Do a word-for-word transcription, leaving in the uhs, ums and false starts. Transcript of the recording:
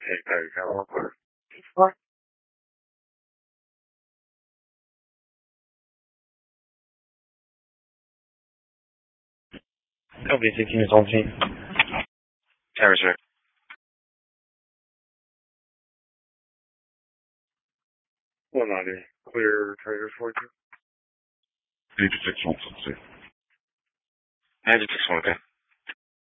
Take that account real quick. What? Company sixteen is on team. Terrace, sir. one ninety. Clear traders for you. eighty-six one six. ninety-six one, okay.